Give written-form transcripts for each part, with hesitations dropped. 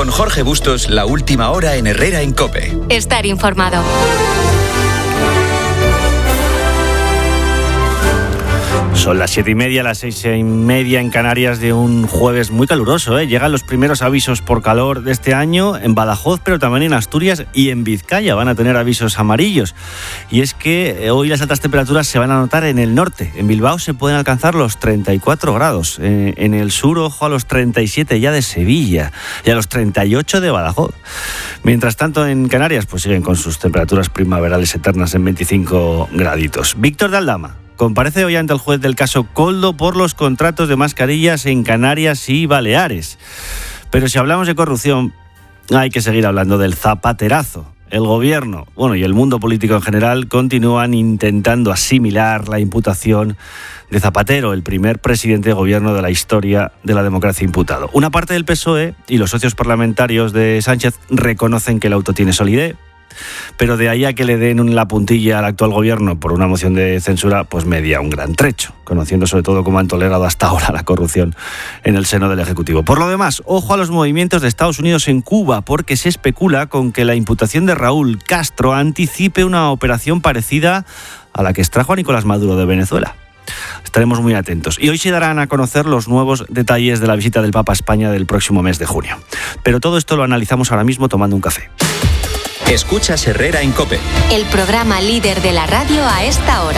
Con Jorge Bustos, la última hora en Herrera en COPE. Estar informado. Son las 7:30, las 6:30 en Canarias de un jueves muy caluroso, ¿eh? Llegan los primeros avisos por calor de este año en Badajoz, pero también en Asturias y en Vizcaya van a tener avisos amarillos. Y es que hoy las altas temperaturas se van a notar en el norte. En Bilbao se pueden alcanzar los 34 grados. En el sur, ojo, a los 37 ya de Sevilla y a los 38 de Badajoz. Mientras tanto, en Canarias pues siguen con sus temperaturas primaverales eternas en 25 graditos. Víctor de Aldama comparece hoy ante el juez del caso Koldo por los contratos de mascarillas en Canarias y Baleares. Pero si hablamos de corrupción, hay que seguir hablando del zapaterazo. El gobierno, y el mundo político en general continúan intentando asimilar la imputación de Zapatero, el primer presidente de gobierno de la historia de la democracia imputado. Una parte del PSOE y los socios parlamentarios de Sánchez reconocen que el auto tiene solidez, pero de ahí a que le den la puntilla al actual gobierno por una moción de censura, pues media un gran trecho, conociendo sobre todo cómo han tolerado hasta ahora la corrupción en el seno del Ejecutivo. Por lo demás, ojo a los movimientos de Estados Unidos en Cuba, porque se especula con que la imputación de Raúl Castro anticipe una operación parecida a la que extrajo a Nicolás Maduro de Venezuela. Estaremos muy atentos. Y hoy se darán a conocer los nuevos detalles de la visita del Papa a España del próximo mes de junio. Pero todo esto lo analizamos ahora mismo tomando un café. Escuchas Herrera en COPE. El programa líder de la radio a esta hora.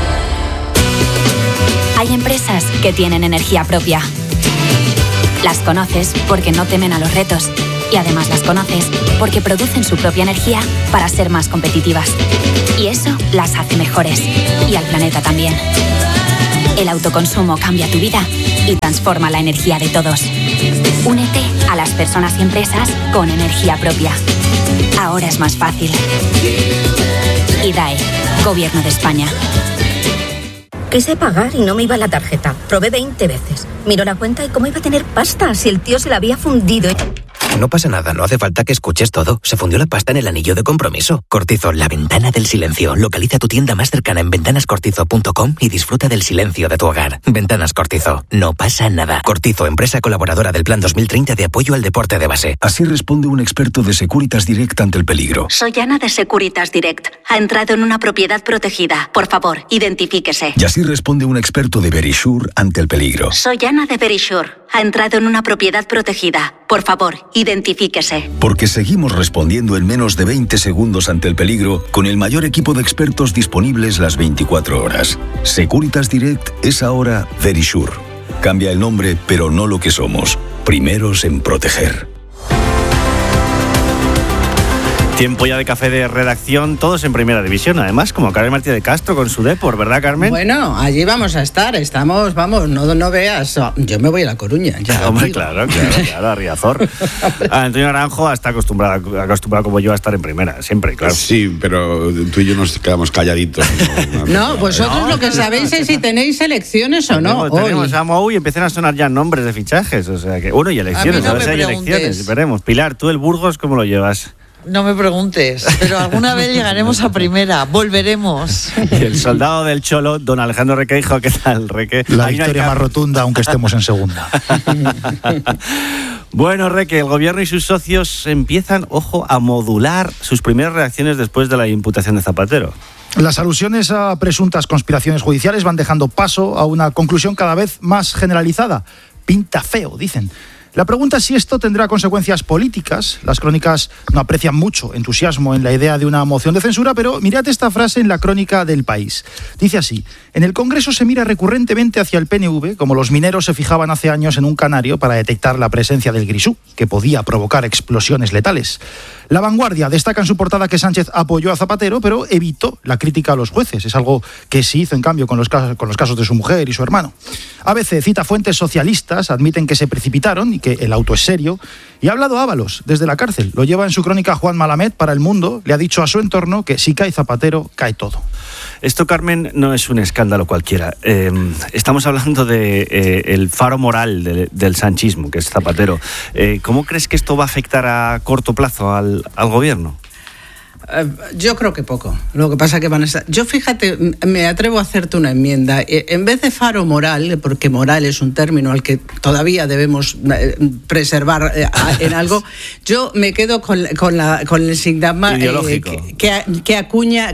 Hay empresas que tienen energía propia. Las conoces porque no temen a los retos. Y además las conoces porque producen su propia energía para ser más competitivas. Y eso las hace mejores. Y al planeta también. El autoconsumo cambia tu vida y transforma la energía de todos. Únete a las personas y empresas con energía propia. Ahora es más fácil. IDAE, Gobierno de España. Quise pagar y no me iba la tarjeta. Probé 20 veces. Miró la cuenta y cómo iba a tener pasta si el tío se la había fundido. No pasa nada, no hace falta que escuches todo. Se fundió la pasta en el anillo de compromiso. Cortizo, la ventana del silencio. Localiza tu tienda más cercana en ventanascortizo.com y disfruta del silencio de tu hogar. Ventanas Cortizo, no pasa nada. Cortizo, empresa colaboradora del Plan 2030 de apoyo al deporte de base. Así responde un experto de Securitas Direct ante el peligro. Soy Ana de Securitas Direct. Ha entrado en una propiedad protegida. Por favor, identifíquese. Y así responde un experto de Verisure ante el peligro. Soy Ana de Verisure. Ha entrado en una propiedad protegida. Por favor, identifíquese. Porque seguimos respondiendo en menos de 20 segundos ante el peligro con el mayor equipo de expertos disponibles las 24 horas. Securitas Direct es ahora Verisure. Cambia el nombre, pero no lo que somos. Primeros en proteger. Tiempo ya de café de redacción, todos en primera división, además, como Carmen Martínez de Castro con su Depor, ¿verdad, Carmen? Bueno, allí vamos a estar, no veas, yo me voy a La Coruña. Ya, hombre, claro, a Riazor. Antonio Naranjo está acostumbrado como yo a estar en primera, siempre, claro. Sí, pero tú y yo nos quedamos calladitos. No, vosotros lo que sabéis es si tenéis elecciones o no. Tenemos a Mou y empiezan a sonar ya nombres de fichajes, o sea que, y elecciones, a ver si hay elecciones, veremos. Pilar, tú el Burgos, ¿cómo lo llevas? No me preguntes, pero alguna vez llegaremos a primera, volveremos. Y el soldado del Cholo, don Alejandro Requeijo, ¿qué tal, Reque? La victoria más rotunda, aunque estemos en segunda. Bueno, Reque, el gobierno y sus socios empiezan, a modular sus primeras reacciones después de la imputación de Zapatero. Las alusiones a presuntas conspiraciones judiciales van dejando paso a una conclusión cada vez más generalizada. Pinta feo, dicen. La pregunta es si esto tendrá consecuencias políticas. Las crónicas no aprecian mucho entusiasmo en la idea de una moción de censura, pero mirad esta frase en la crónica del País. Dice así: en el Congreso se mira recurrentemente hacia el PNV, como los mineros se fijaban hace años en un canario para detectar la presencia del grisú, que podía provocar explosiones letales. La Vanguardia destaca en su portada que Sánchez apoyó a Zapatero, pero evitó la crítica a los jueces. Es algo que sí hizo, en cambio, con los casos de su mujer y su hermano. ABC cita fuentes socialistas, admiten que se precipitaron y que el auto es serio. Y ha hablado Ábalos desde la cárcel. Lo lleva en su crónica Juan Malamed para El Mundo. Le ha dicho a su entorno que si cae Zapatero, cae todo. Esto, Carmen, no es un escándalo cualquiera. Estamos hablando de el faro moral del sanchismo, que es Zapatero. ¿Cómo crees que esto va a afectar a corto plazo al gobierno? Yo creo que poco. Lo que pasa que van a estar... Yo, fíjate, me atrevo a hacerte una enmienda. En vez de faro moral, porque moral es un término al que todavía debemos preservar en algo, yo me quedo con el sintagma que acuña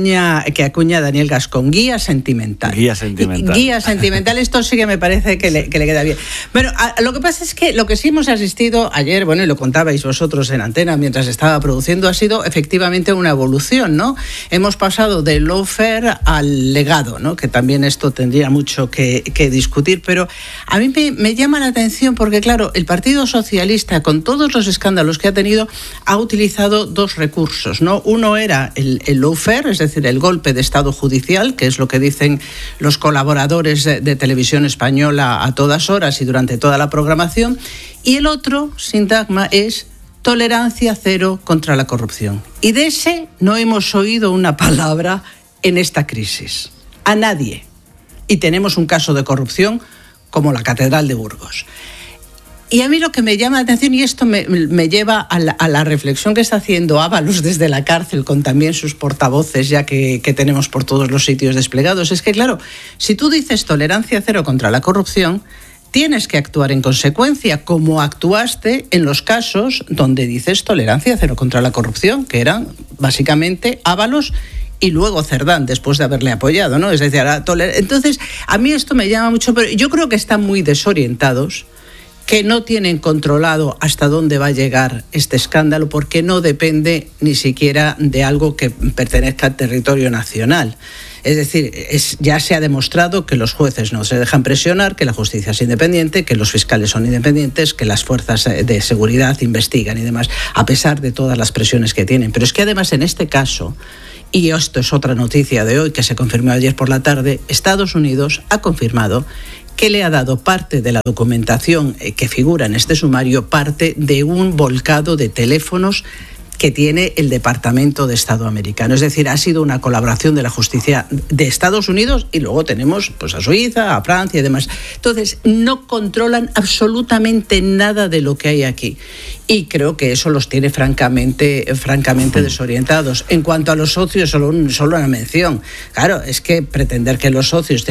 Daniel Gascón. Guía sentimental. Guía sentimental. Guía sentimental. Esto sí que me parece que le queda bien. Bueno, lo que pasa es que lo que sí hemos asistido ayer, bueno, y lo contabais vosotros en antena mientras estaba produciendo, ha sido efectivamente una evolución, ¿no? Hemos pasado del lawfare al legado, ¿no? Que también esto tendría mucho que discutir, pero a mí me llama la atención porque, claro, el Partido Socialista, con todos los escándalos que ha tenido, ha utilizado dos recursos, ¿no? Uno era el lawfare, es decir, el golpe de Estado judicial, que es lo que dicen los colaboradores de Televisión Española a todas horas y durante toda la programación, y el otro sintagma es tolerancia cero contra la corrupción. Y de ese no hemos oído una palabra en esta crisis. A nadie. Y tenemos un caso de corrupción como la Catedral de Burgos. Y a mí lo que me llama la atención, y esto me lleva a la reflexión que está haciendo Ábalos desde la cárcel, con también sus portavoces ya que tenemos por todos los sitios desplegados, es que, claro, si tú dices tolerancia cero contra la corrupción, tienes que actuar en consecuencia, como actuaste en los casos donde dices tolerancia cero contra la corrupción, que eran básicamente Ábalos y luego Cerdán, después de haberle apoyado, ¿no? Es decir, entonces, a mí esto me llama mucho, pero yo creo que están muy desorientados, que no tienen controlado hasta dónde va a llegar este escándalo, porque no depende ni siquiera de algo que pertenezca al territorio nacional. Es decir, ya se ha demostrado que los jueces no se dejan presionar, que la justicia es independiente, que los fiscales son independientes, que las fuerzas de seguridad investigan y demás, a pesar de todas las presiones que tienen. Pero es que además en este caso, y esto es otra noticia de hoy que se confirmó ayer por la tarde, Estados Unidos ha confirmado que le ha dado parte de la documentación que figura en este sumario, parte de un volcado de teléfonos que tiene el Departamento de Estado americano. Es decir, ha sido una colaboración de la justicia de Estados Unidos y luego tenemos pues a Suiza, a Francia y demás. Entonces, no controlan absolutamente nada de lo que hay aquí. Y creo que eso los tiene francamente desorientados. En cuanto a los socios, solo una mención. Claro, es que pretender que los socios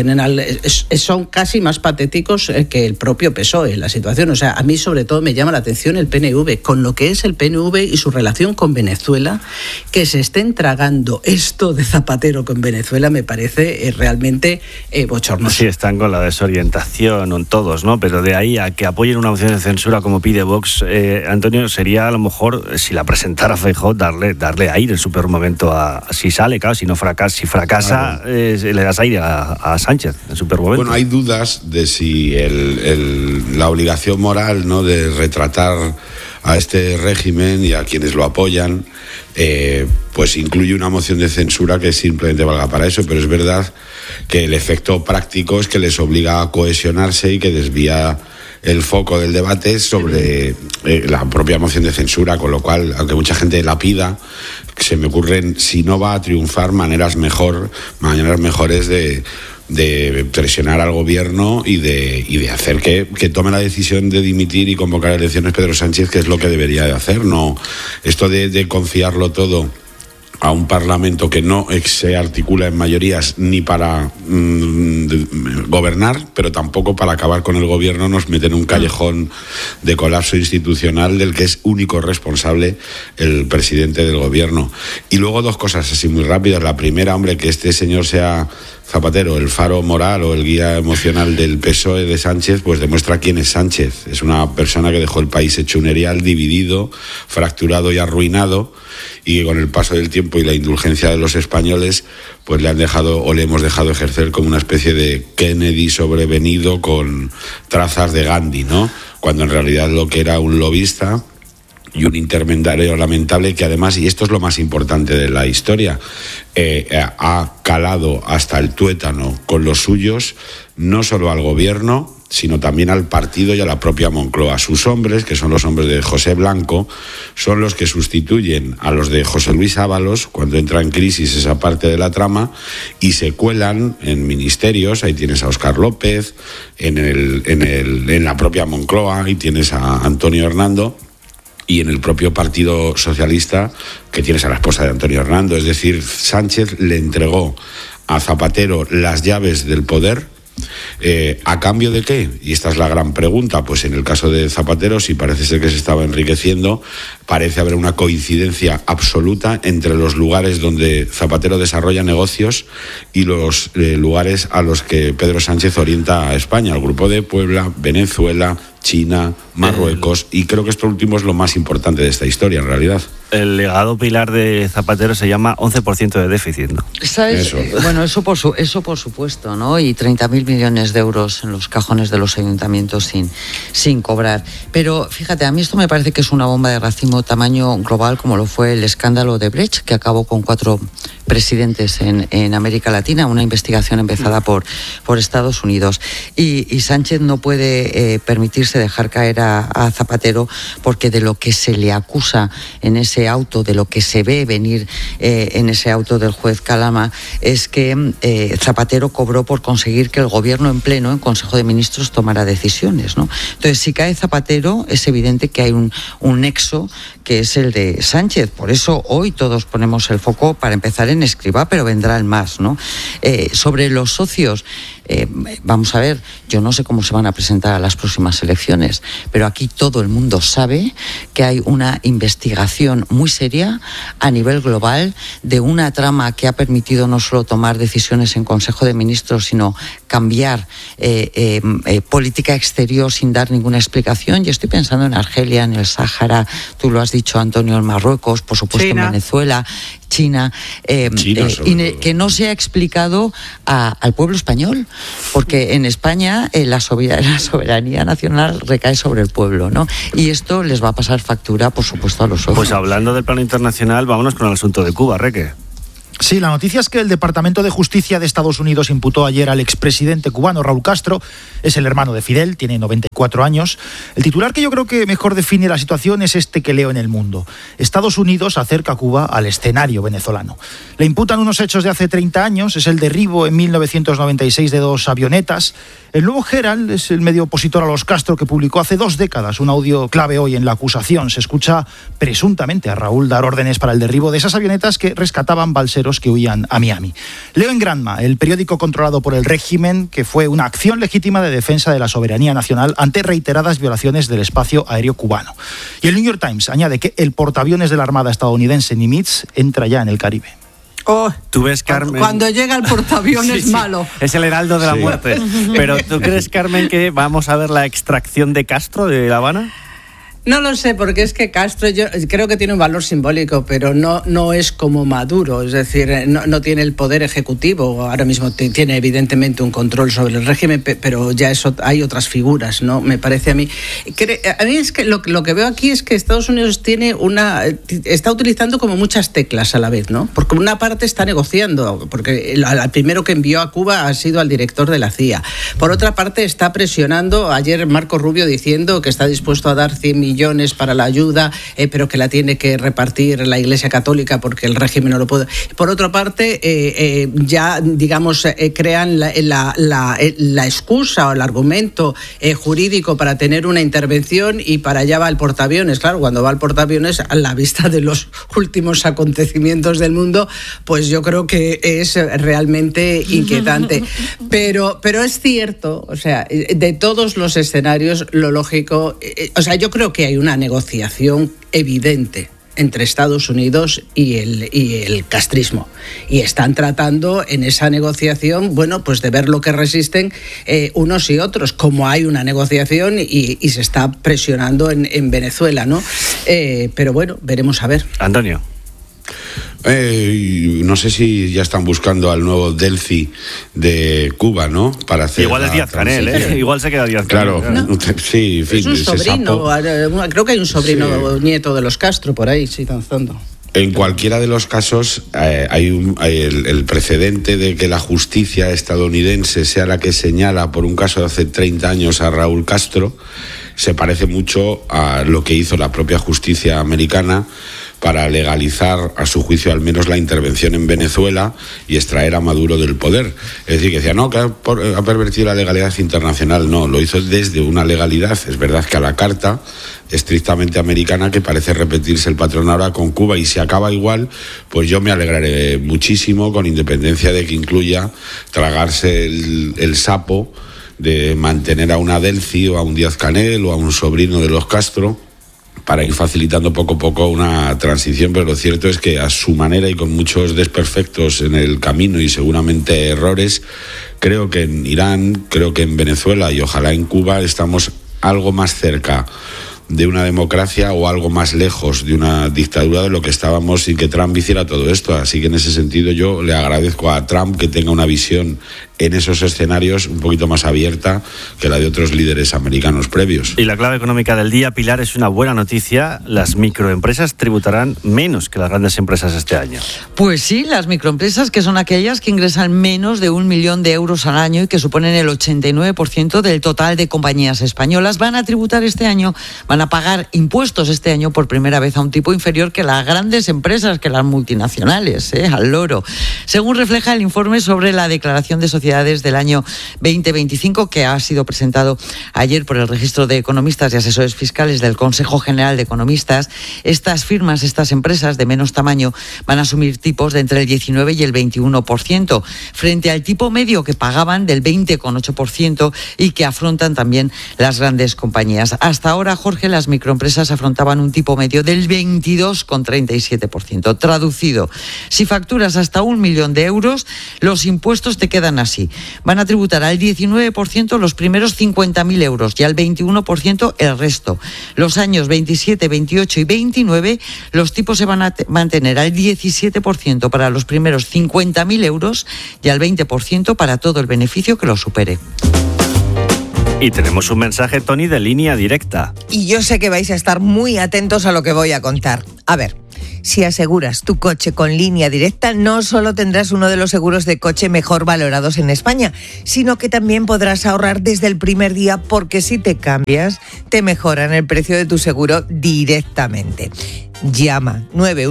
son casi más patéticos que el propio PSOE en la situación. O sea, a mí sobre todo me llama la atención el PNV, con lo que es el PNV y su relación con Venezuela, que se estén tragando esto de Zapatero con Venezuela, me parece realmente bochornoso. Sí, están con la desorientación todos, ¿no? Pero de ahí a que apoyen una moción de censura como pide Vox, Antonio, sería a lo mejor, si la presentara Feijóo, darle aire en su peor momento si sale, claro, si fracasa, le das aire a Sánchez en su peor momento. Bueno, hay dudas de si la obligación moral, ¿no?, de retratar a este régimen y a quienes lo apoyan, pues incluye una moción de censura que simplemente valga para eso, pero es verdad que el efecto práctico es que les obliga a cohesionarse y que desvía el foco del debate sobre la propia moción de censura, con lo cual, aunque mucha gente la pida, se me ocurren, si no va a triunfar, maneras mejores de presionar al gobierno y de hacer que tome la decisión de dimitir y convocar elecciones Pedro Sánchez, que es lo que debería de hacer. No, esto de confiarlo todo a un Parlamento que no se articula en mayorías ni para gobernar, pero tampoco para acabar con el gobierno, nos mete en un callejón de colapso institucional del que es único responsable el presidente del gobierno. Y luego dos cosas así muy rápidas. La primera, hombre, que este señor sea Zapatero el faro moral o el guía emocional del PSOE de Sánchez, pues demuestra quién es Sánchez. Es una persona que dejó el país hecho un erial, dividido, fracturado y arruinado, y que con el paso del tiempo y la indulgencia de los españoles, pues le hemos dejado ejercer como una especie de Kennedy sobrevenido con trazas de Gandhi, ¿no? Cuando en realidad lo que era un lobista y un intermediario lamentable, que además, y esto es lo más importante de la historia, ha calado hasta el tuétano con los suyos, no solo al gobierno, sino también al partido y a la propia Moncloa. Sus hombres, que son los hombres de José Blanco, son los que sustituyen a los de José Luis Ábalos cuando entra en crisis esa parte de la trama, y se cuelan en ministerios. Ahí tienes a Óscar López, en la propia Moncloa, ahí tienes a Antonio Hernando, y en el propio Partido Socialista, que tienes a la esposa de Antonio Hernando. Es decir, Sánchez le entregó a Zapatero las llaves del poder. ¿A cambio de qué? Y esta es la gran pregunta. Pues en el caso de Zapatero, si parece ser que se estaba enriqueciendo, parece haber una coincidencia absoluta entre los lugares donde Zapatero desarrolla negocios y los lugares a los que Pedro Sánchez orienta a España, el Grupo de Puebla, Venezuela, China, Marruecos, y creo que esto último es lo más importante de esta historia, en realidad. El legado pilar de Zapatero se llama 11% de déficit, ¿no? ¿Sabes? Eso. Bueno, eso por supuesto, ¿no? Y 30.000 millones de euros en los cajones de los ayuntamientos sin cobrar. Pero fíjate, a mí esto me parece que es una bomba de racimo tamaño global, como lo fue el escándalo de Brecht, que acabó con 4 presidentes en América Latina, una investigación empezada por Estados Unidos. Y Sánchez no puede permitirse dejar caer a Zapatero, porque de lo que se le acusa en ese auto, de lo que se ve venir en ese auto del juez Calama, es que Zapatero cobró por conseguir que el gobierno en pleno, en Consejo de Ministros, tomara decisiones, ¿no? Entonces, si cae Zapatero, es evidente que hay un nexo que es el de Sánchez. Por eso hoy todos ponemos el foco, para empezar, en Escrivá, pero vendrán más, ¿no? Sobre los socios, vamos a ver, yo no sé cómo se van a presentar a las próximas elecciones, pero aquí todo el mundo sabe que hay una investigación muy seria a nivel global de una trama que ha permitido no solo tomar decisiones en Consejo de Ministros, sino cambiar política exterior sin dar ninguna explicación. Yo estoy pensando en Argelia, en el Sáhara, tú lo has dicho, Antonio, en Marruecos, por supuesto China. En Venezuela, China, que no se ha explicado al pueblo español, porque en España la soberanía nacional recae sobre el pueblo, ¿no? Y esto les va a pasar factura, por supuesto, a los socios. Pues hablando del plano internacional, vámonos con el asunto de Cuba, Reque. Sí, la noticia es que el Departamento de Justicia de Estados Unidos imputó ayer al expresidente cubano Raúl Castro. Es el hermano de Fidel, tiene 94 años. El titular que yo creo que mejor define la situación es este que leo en El Mundo. Estados Unidos acerca a Cuba al escenario venezolano. Le imputan unos hechos de hace 30 años, es el derribo en 1996 de 2 avionetas. El nuevo Herald es el medio opositor a los Castro que publicó hace 2 décadas un audio clave hoy en la acusación. Se escucha presuntamente a Raúl dar órdenes para el derribo de esas avionetas que rescataban balseros que huían a Miami. Leo en Granma, el periódico controlado por el régimen, que fue una acción legítima de defensa de la soberanía nacional ante reiteradas violaciones del espacio aéreo cubano. Y el New York Times añade que el portaaviones de la Armada estadounidense Nimitz entra ya en el Caribe. Oh, ¿Tú ves, Carmen? Cuando llega el portaaviones malo. Es el heraldo de la muerte. Pero ¿tú crees, Carmen, que vamos a ver la extracción de Castro de La Habana? No lo sé, porque es que Castro yo creo que tiene un valor simbólico, pero no es como Maduro, es decir, no tiene el poder ejecutivo. Ahora mismo tiene evidentemente un control sobre el régimen, pero ya hay otras figuras, ¿no? Me parece a mí. A mí es que lo que veo aquí es que Estados Unidos está utilizando como muchas teclas a la vez, ¿no? Porque una parte está negociando, porque el primero que envió a Cuba ha sido al director de la CIA. Por otra parte está presionando, ayer Marco Rubio diciendo que está dispuesto a dar 100 millones para la ayuda, pero que la tiene que repartir la Iglesia Católica porque el régimen no lo puede. Por otra parte, ya, digamos, crean la excusa o el argumento jurídico para tener una intervención, y para allá va el portaaviones. Claro, cuando va el portaaviones, a la vista de los últimos acontecimientos del mundo, pues yo creo que es realmente inquietante. Pero es cierto, o sea, de todos los escenarios, lo lógico, o sea, yo creo que hay una negociación evidente entre Estados Unidos y el castrismo, y están tratando en esa negociación, bueno, pues de ver lo que resisten unos y otros, como hay una negociación y se está presionando en Venezuela, ¿no? Pero bueno, veremos a ver. Antonio. No sé si ya están buscando al nuevo Delcy de Cuba, ¿no? Para hacer igual es Díaz-Canel, Igual se queda Díaz-Canel. Claro, ¿no? Sí, en fin, es un sobrino, creo que hay un sobrino nieto de los Castro por ahí, sí, danzando. En cualquiera de los casos hay el precedente de que la justicia estadounidense sea la que señala por un caso de hace 30 años a Raúl Castro, se parece mucho a lo que hizo la propia justicia americana para legalizar, a su juicio, al menos la intervención en Venezuela y extraer a Maduro del poder. Es decir, que decía, no, que ha pervertido la legalidad internacional. No, lo hizo desde una legalidad, es verdad que a la carta, estrictamente americana, que parece repetirse el patrón ahora con Cuba, y si acaba igual, pues yo me alegraré muchísimo, con independencia de que incluya tragarse el sapo de mantener a una Delcy o a un Díaz-Canel o a un sobrino de los Castro, para ir facilitando poco a poco una transición, pero lo cierto es que a su manera y con muchos desperfectos en el camino y seguramente errores, creo que en Irán, creo que en Venezuela y ojalá en Cuba estamos algo más cerca de una democracia o algo más lejos de una dictadura de lo que estábamos sin que Trump hiciera todo esto. Así que en ese sentido yo le agradezco a Trump que tenga una visión en esos escenarios un poquito más abierta que la de otros líderes americanos previos. Y la clave económica del día, Pilar, es una buena noticia. Las microempresas tributarán menos que las grandes empresas este año. Pues sí, las microempresas, que son aquellas que ingresan menos de 1 millón de euros al año y que suponen el 89% del total de compañías españolas, van a tributar este año, van a pagar impuestos este año por primera vez a un tipo inferior que las grandes empresas, que las multinacionales, al loro. Según refleja el informe sobre la declaración de sociedades del año 2025, que ha sido presentado ayer por el Registro de Economistas y Asesores Fiscales del Consejo General de Economistas, estas firmas, estas empresas de menos tamaño, van a asumir tipos de entre el 19 y el 21%, frente al tipo medio que pagaban del 20,8% y que afrontan también las grandes compañías. Hasta ahora, Jorge, las microempresas afrontaban un tipo medio del 22,37%. Traducido, si facturas hasta 1 millón de euros, los impuestos te quedan así. Van a tributar al 19% los primeros 50.000 euros y al 21% el resto. Los años 27, 28 y 29, los tipos se van a mantener al 17% para los primeros 50.000 euros y al 20% para todo el beneficio que lo supere. Y tenemos un mensaje, Tony, de Línea Directa. Y yo sé que vais a estar muy atentos a lo que voy a contar. A ver, si aseguras tu coche con Línea Directa, no solo tendrás uno de los seguros de coche mejor valorados en España, sino que también podrás ahorrar desde el primer día, porque si te cambias, te mejoran el precio de tu seguro directamente. Llama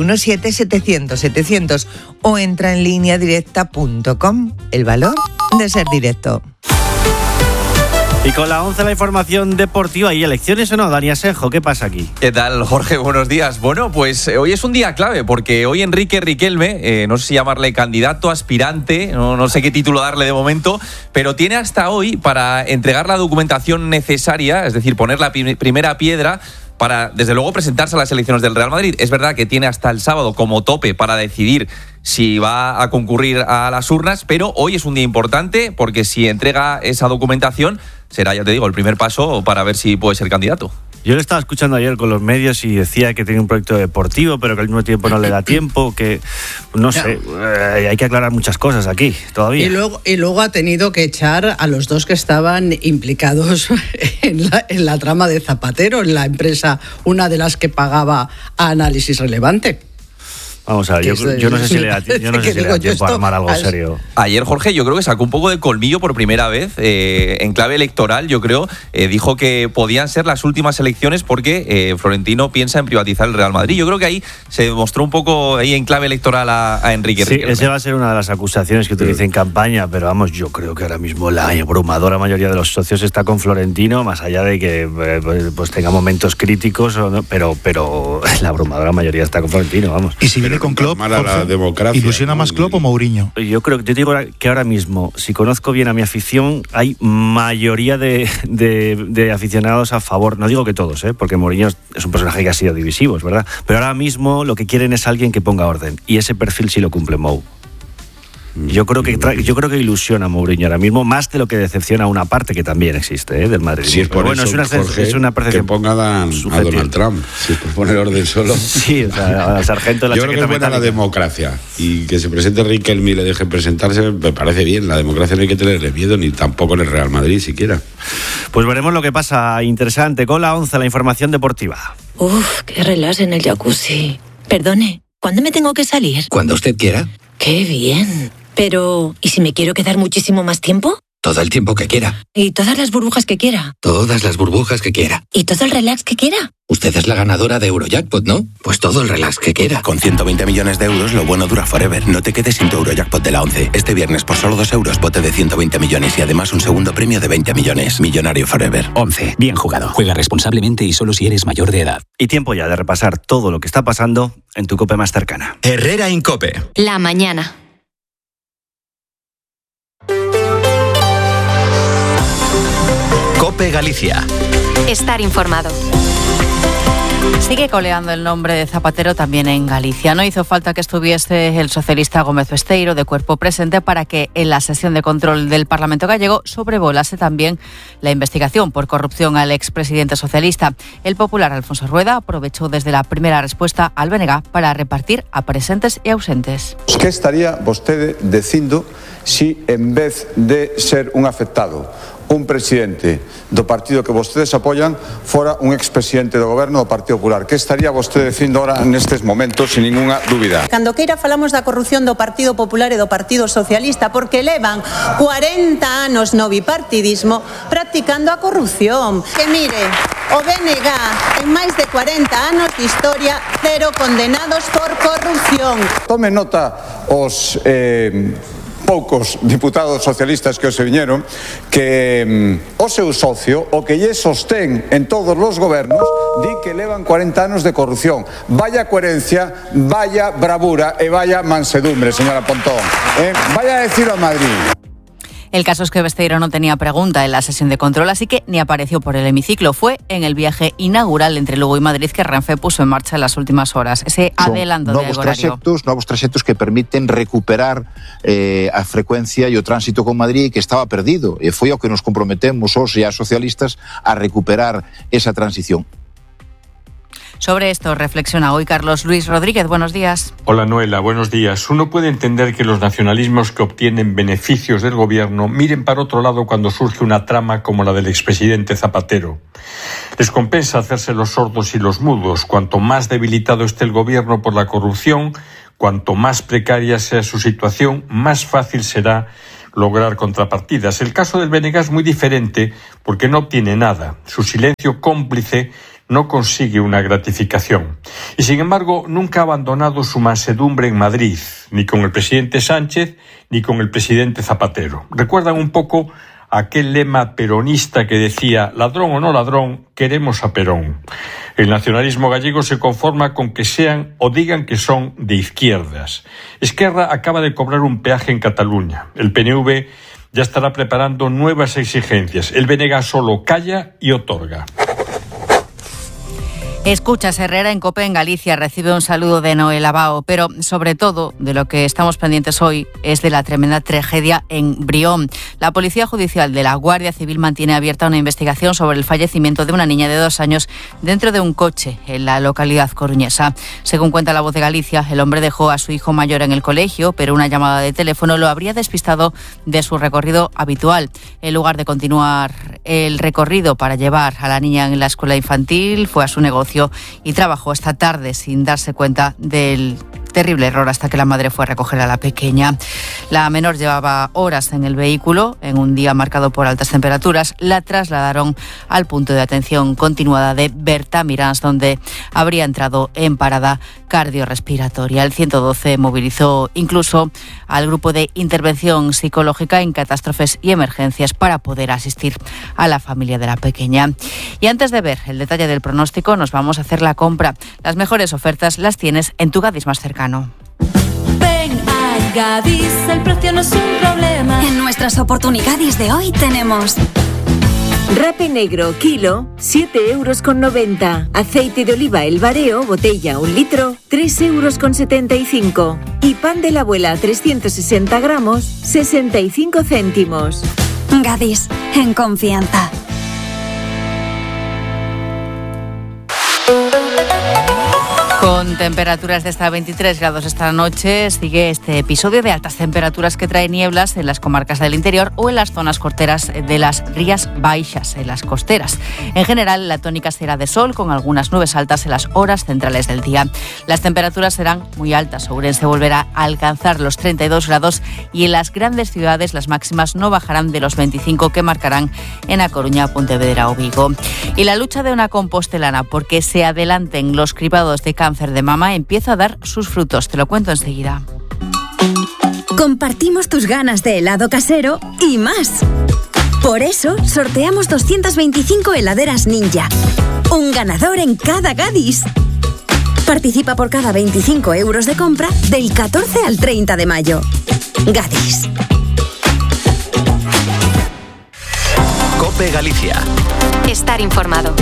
917-700-700 o entra en lineadirecta.com. El valor de ser directo. Y con la 11 la información deportiva. ¿Y elecciones o no, Dani Asenjo? ¿Qué pasa aquí? ¿Qué tal, Jorge? Buenos días. Bueno, pues hoy es un día clave porque hoy Enrique Riquelme, no sé si llamarle candidato, aspirante, no sé qué título darle de momento, pero tiene hasta hoy para entregar la documentación necesaria, es decir, poner la primera piedra para, desde luego, presentarse a las elecciones del Real Madrid. Es verdad que tiene hasta el sábado como tope para decidir si va a concurrir a las urnas, pero hoy es un día importante porque si entrega esa documentación será, ya te digo, el primer paso para ver si puede ser candidato. Yo le estaba escuchando ayer con los medios y decía que tiene un proyecto deportivo, pero que al mismo tiempo no le da tiempo, que no sé, hay que aclarar muchas cosas aquí todavía. Y luego ha tenido que echar a los dos que estaban implicados en la trama de Zapatero, en la empresa, una de las que pagaba a Análisis Relevante. Vamos a ver, yo no sé si le da tiempo a armar algo serio. Ayer, Jorge, yo creo que sacó un poco de colmillo por primera vez, en clave electoral, yo creo. Dijo que podían ser las últimas elecciones porque Florentino piensa en privatizar el Real Madrid. Yo creo que ahí se demostró un poco ahí en clave electoral a Enrique Riquelme. Sí, esa va a ser una de las acusaciones que utilice en campaña, pero vamos, yo creo que ahora mismo la abrumadora mayoría de los socios está con Florentino, más allá de que pues tenga momentos críticos, pero la abrumadora mayoría está con Florentino, vamos. Y si viene con Klopp, Jorge, ¿ilusiona más Klopp o Mourinho? Yo digo que ahora mismo, si conozco bien a mi afición, hay mayoría de aficionados a favor. No digo que todos, porque Mourinho es un personaje que ha sido divisivo, es verdad. Pero ahora mismo lo que quieren es alguien que ponga orden. Y ese perfil sí lo cumple Mou. Yo creo que ilusiona a Mourinho ahora mismo, más de lo que decepciona a una parte que también existe del Madrid. Si es por bueno, eso, es una percepción que ponga a Donald Trump, si es por poner orden solo. Sí, o sea, al sargento de la Yo creo que es buena la democracia, y que se presente Riquelme y le dejen presentarse me parece bien. La democracia no hay que tenerle miedo, ni tampoco en el Real Madrid siquiera. Pues veremos lo que pasa. Interesante. Con la 11, la información deportiva. Uf, qué relax en el jacuzzi. Perdone, ¿cuándo me tengo que salir? Cuando usted quiera. ¡Qué bien! Pero, ¿y si me quiero quedar muchísimo más tiempo? Todo el tiempo que quiera. Y todas las burbujas que quiera. Todas las burbujas que quiera. Y todo el relax que quiera. Usted es la ganadora de Eurojackpot, ¿no? Pues todo el relax que quiera. Con 120 millones de euros, lo bueno dura forever. No te quedes sin tu Eurojackpot de la 11. Este viernes, por solo 2 euros, bote de 120 millones y además un segundo premio de 20 millones. Millonario forever. 11. Bien jugado. Juega responsablemente y solo si eres mayor de edad. Y tiempo ya de repasar todo lo que está pasando en tu COPE más cercana. Herrera Incope. La mañana. COPE Galicia. Estar informado. Sigue coleando el nombre de Zapatero también en Galicia. No hizo falta que estuviese el socialista Gómez Besteiro de cuerpo presente para que en la sesión de control del Parlamento gallego sobrevolase también la investigación por corrupción al expresidente socialista. El popular Alfonso Rueda aprovechó desde la primera respuesta al BNG para repartir a presentes e ausentes. Que estaría vostede dicindo si en vez de ser un afectado, un presidente do partido que vostedes apoyan fora un expresidente do goberno do Partido Popular? Que estaría vostede dicindo ahora nestes momentos, sin ninguna dúbida? Cando queira falamos da corrupción do Partido Popular e do Partido Socialista, porque levan 40 anos no bipartidismo practicando a corrupción. Que mire, o BNG en máis de 40 anos de historia, 0 condenados por corrupción. Tome nota os poucos diputados socialistas que se viñeron que o seu socio, o que lle sostén en todos os gobernos, di que levan 40 anos de corrupción. Vaya coherencia, vaya bravura e vaya mansedumbre, señora Pontón. Vaya a decirlo a Madrid. El caso es que Besteiro no tenía pregunta en la sesión de control, así que ni apareció por el hemiciclo. Fue en el viaje inaugural entre Lugo y Madrid que Renfe puso en marcha en las últimas horas. Ese adelanto de horario. Novos traxectos que permiten recuperar a frecuencia e o tránsito con Madrid que estaba perdido. E foi ao que nos comprometemos os e as socialistas a recuperar esa transición. Sobre esto reflexiona hoy Carlos Luis Rodríguez. Buenos días. Hola Noela, buenos días. Uno puede entender que los nacionalismos que obtienen beneficios del gobierno miren para otro lado cuando surge una trama como la del expresidente Zapatero. Les compensa hacerse los sordos y los mudos. Cuanto más debilitado esté el gobierno por la corrupción, cuanto más precaria sea su situación, más fácil será lograr contrapartidas. El caso del BNG es muy diferente porque no obtiene nada. Su silencio cómplice no consigue una gratificación. Y sin embargo, nunca ha abandonado su mansedumbre en Madrid, ni con el presidente Sánchez, ni con el presidente Zapatero. ¿Recuerdan un poco aquel lema peronista que decía, ladrón o no ladrón, queremos a Perón? El nacionalismo gallego se conforma con que sean o digan que son de izquierdas. Esquerra acaba de cobrar un peaje en Cataluña. El PNV ya estará preparando nuevas exigencias. El BNG solo calla y otorga. Escuchas Herrera en COPE en Galicia, recibe un saludo de Noel Abao, pero sobre todo de lo que estamos pendientes hoy es de la tremenda tragedia en Brión. La Policía Judicial de la Guardia Civil mantiene abierta una investigación sobre el fallecimiento de una niña de 2 años dentro de un coche en la localidad coruñesa. Según cuenta La Voz de Galicia, el hombre dejó a su hijo mayor en el colegio, pero una llamada de teléfono lo habría despistado de su recorrido habitual. En lugar de continuar el recorrido para llevar a la niña en la escuela infantil, fue a su negocio y trabajó esta tarde sin darse cuenta del terrible error hasta que la madre fue a recoger a la pequeña. La menor llevaba horas en el vehículo, en un día marcado por altas temperaturas. La trasladaron al punto de atención continuada de Bertamirans, donde habría entrado en parada cardiorrespiratoria. El 112 movilizó incluso al grupo de intervención psicológica en catástrofes y emergencias para poder asistir a la familia de la pequeña. Y antes de ver el detalle del pronóstico, nos vamos a hacer la compra. Las mejores ofertas las tienes en tu Gadis más cercano. Ven a Gadis, el precio no es un problema. En nuestras oportunidades de hoy tenemos rape negro, kilo, 7,90 €. Aceite de oliva El Bareo, botella 1 litro, 3,75 €. Y pan de la abuela, 360 gramos, 65 céntimos. Gadis, en confianza. Con temperaturas de hasta 23 grados esta noche, sigue este episodio de altas temperaturas que trae nieblas en las comarcas del interior o en las zonas costeras de las Rías Baixas, en las costeras. En general, la tónica será de sol, con algunas nubes altas en las horas centrales del día. Las temperaturas serán muy altas. Ourense volverá a alcanzar los 32 grados y en las grandes ciudades las máximas no bajarán de los 25 que marcarán en A Coruña, Pontevedra o Vigo. Y la lucha de una compostelana porque se adelanten los cribados de cáncer de mama empieza a dar sus frutos. Te lo cuento enseguida. Compartimos tus ganas de helado casero y más. Por eso sorteamos 225 heladeras Ninja. Un ganador en cada Gadis. Participa por cada 25 euros de compra del 14 al 30 de mayo. Gadis. COPE Galicia. Estar informado.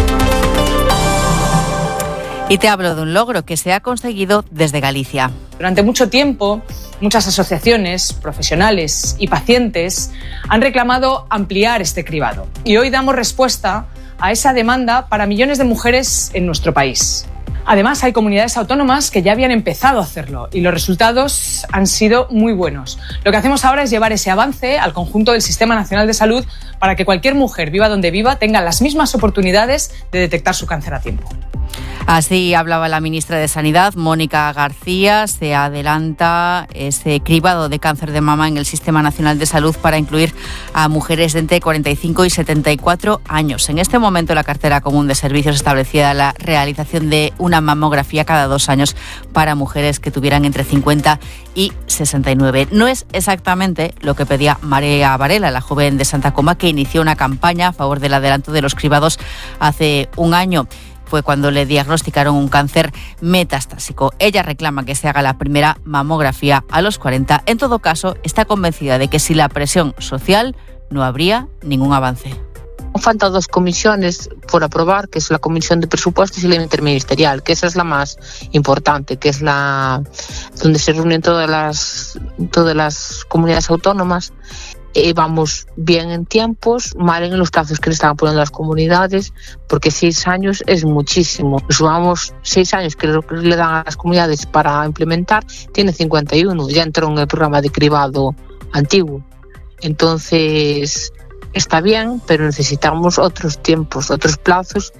Y te hablo de un logro que se ha conseguido desde Galicia. Durante mucho tiempo, muchas asociaciones, profesionales y pacientes han reclamado ampliar este cribado. Y hoy damos respuesta a esa demanda para millones de mujeres en nuestro país. Además, hay comunidades autónomas que ya habían empezado a hacerlo y los resultados han sido muy buenos. Lo que hacemos ahora es llevar ese avance al conjunto del Sistema Nacional de Salud para que cualquier mujer, viva donde viva, tenga las mismas oportunidades de detectar su cáncer a tiempo. Así hablaba la ministra de Sanidad, Mónica García. Se adelanta ese cribado de cáncer de mama en el Sistema Nacional de Salud para incluir a mujeres de entre 45 y 74 años. En este momento, la cartera común de servicios establecía la realización de una mamografía cada 2 años para mujeres que tuvieran entre 50 y 69. No es exactamente lo que pedía María Varela, la joven de Santa Coma, que inició una campaña a favor del adelanto de los cribados hace un año. Fue cuando le diagnosticaron un cáncer metastásico. Ella reclama que se haga la primera mamografía a los 40. En todo caso, está convencida de que sin la presión social no habría ningún avance. Faltan 2 comisiones por aprobar, que es la Comisión de Presupuestos y la Interministerial, que esa es la más importante, que es la donde se reúnen todas las comunidades autónomas. Vamos bien en tiempos, mal en los plazos que le están poniendo las comunidades, porque 6 años es muchísimo. Sumamos 6 años que le dan a las comunidades para implementar, tiene 51, ya entró en el programa de cribado antiguo. Entonces, está bien, pero necesitamos otros tiempos, otros plazos.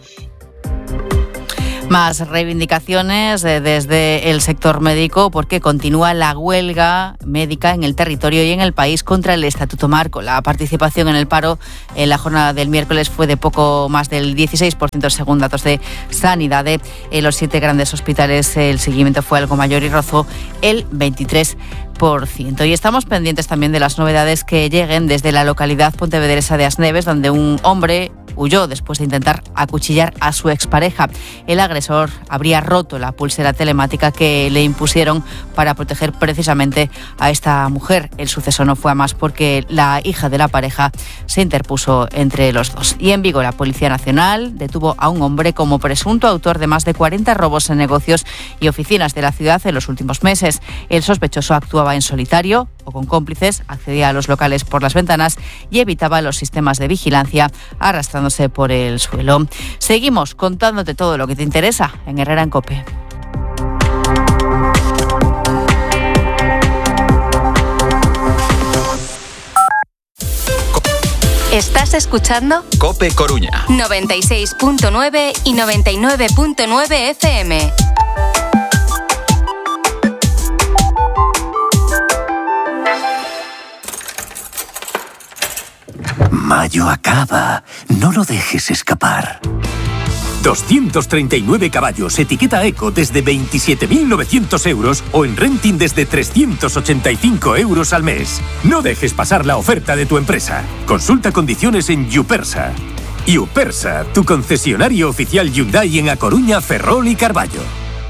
Más reivindicaciones desde el sector médico porque continúa la huelga médica en el territorio y en el país contra el Estatuto Marco. La participación en el paro en la jornada del miércoles fue de poco más del 16% según datos de Sanidad. En los 7 grandes hospitales el seguimiento fue algo mayor y rozó el 23%. Y estamos pendientes también de las novedades que lleguen desde la localidad pontevedresa de Asneves, donde un hombre huyó después de intentar acuchillar a su expareja. El agresor habría roto la pulsera telemática que le impusieron para proteger precisamente a esta mujer. El suceso no fue a más porque la hija de la pareja se interpuso entre los dos. Y en Vigo, la Policía Nacional detuvo a un hombre como presunto autor de más de 40 robos en negocios y oficinas de la ciudad en los últimos meses. El sospechoso actuaba en solitario o con cómplices, accedía a los locales por las ventanas y evitaba los sistemas de vigilancia arrastrándose por el suelo. Seguimos contándote todo lo que te interesa en Herrera en COPE. Estás escuchando COPE Coruña 96.9 y 99.9 FM. Mayo acaba. No lo dejes escapar. 239 caballos, etiqueta Eco desde 27.900 euros o en renting desde 385 euros al mes. No dejes pasar la oferta de tu empresa. Consulta condiciones en Yupersa. Yupersa, tu concesionario oficial Hyundai en A Coruña, Ferrol y Carballo.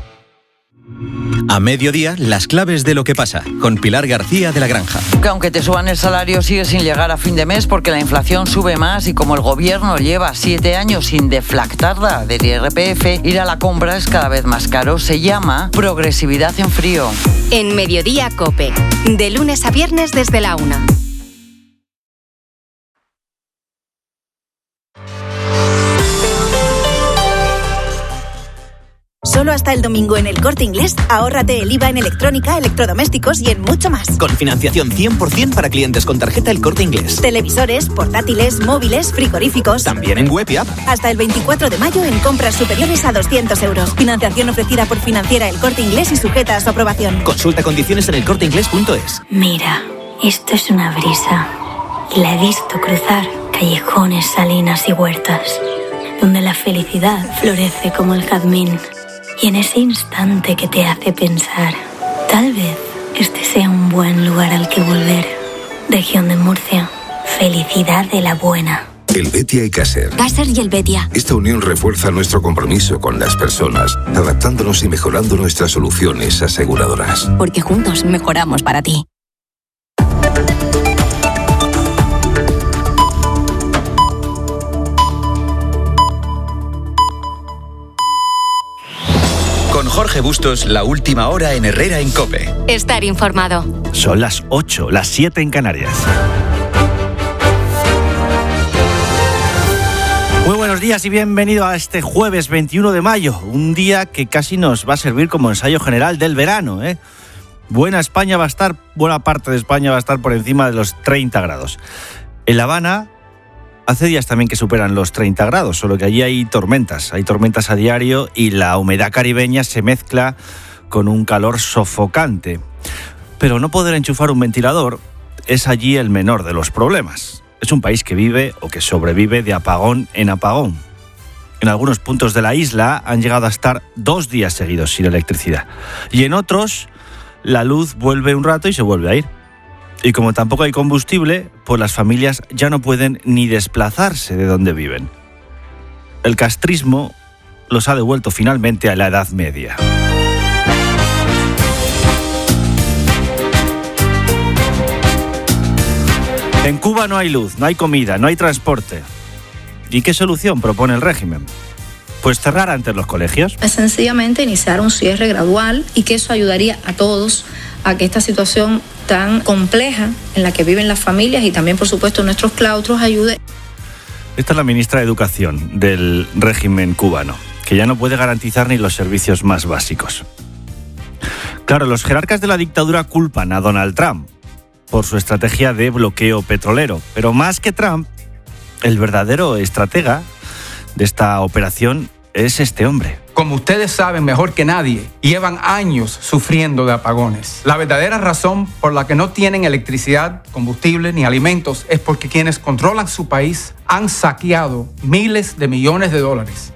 A mediodía, las claves de lo que pasa, con Pilar García de la Granja. Que aunque te suban el salario, sigue sin llegar a fin de mes porque la inflación sube más y como el gobierno lleva 7 años sin deflactarla del IRPF, ir a la compra es cada vez más caro. Se llama progresividad en frío. En Mediodía COPE, de lunes a viernes desde la 1. Solo hasta el domingo en El Corte Inglés, ahórrate el IVA en electrónica, electrodomésticos y en mucho más. Con financiación 100% para clientes con tarjeta El Corte Inglés. Televisores, portátiles, móviles, frigoríficos. También en web y app. Hasta el 24 de mayo en compras superiores a 200 euros. Financiación ofrecida por Financiera El Corte Inglés y sujeta a su aprobación. Consulta condiciones en elcorteinglés.es. Mira, esto es una brisa. Y la he visto cruzar callejones, salinas y huertas, donde la felicidad florece como el jazmín. Y en ese instante que te hace pensar, tal vez este sea un buen lugar al que volver. Región de Murcia, felicidad de la buena. El Betia y Caser. Caser y el Betia. Esta unión refuerza nuestro compromiso con las personas, adaptándonos y mejorando nuestras soluciones aseguradoras. Porque juntos mejoramos para ti. Con Jorge Bustos, la última hora en Herrera en COPE. Estar informado. Son las 8, las 7 en Canarias. Muy buenos días y bienvenido a este jueves 21 de mayo, un día que casi nos va a servir como ensayo general del verano, ¿eh? Buena parte de España va a estar por encima de los 30 grados. En La Habana hace días también que superan los 30 grados, solo que allí hay tormentas a diario y la humedad caribeña se mezcla con un calor sofocante. Pero no poder enchufar un ventilador es allí el menor de los problemas. Es un país que vive o que sobrevive de apagón en apagón. En algunos puntos de la isla han llegado a estar 2 días seguidos sin electricidad. Y en otros, la luz vuelve un rato y se vuelve a ir. Y como tampoco hay combustible, pues las familias ya no pueden ni desplazarse de donde viven. El castrismo los ha devuelto finalmente a la Edad Media. En Cuba no hay luz, no hay comida, no hay transporte. ¿Y qué solución propone el régimen? Pues cerrar antes los colegios. Es sencillamente iniciar un cierre gradual y que eso ayudaría a todos a que esta situación tan compleja en la que viven las familias y también, por supuesto, nuestros claustros ayude. Esta es la ministra de Educación del régimen cubano, que ya no puede garantizar ni los servicios más básicos. Claro, los jerarcas de la dictadura culpan a Donald Trump por su estrategia de bloqueo petrolero. Pero más que Trump, el verdadero estratega de esta operación es este hombre. Como ustedes saben mejor que nadie, llevan años sufriendo de apagones. La verdadera razón por la que no tienen electricidad, combustible ni alimentos es porque quienes controlan su país han saqueado miles de millones de dólares